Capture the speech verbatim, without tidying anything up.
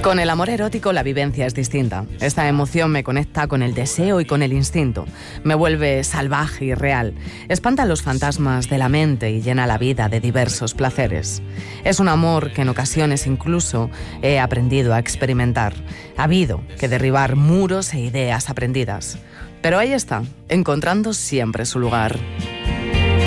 Con el amor erótico la vivencia es distinta. Esta emoción me conecta con el deseo y con el instinto. Me vuelve salvaje y real. Espanta los fantasmas de la mente y llena la vida de diversos placeres. Es un amor que en ocasiones incluso he aprendido a experimentar. Ha habido que derribar muros e ideas aprendidas. Pero ahí está, encontrando siempre su lugar.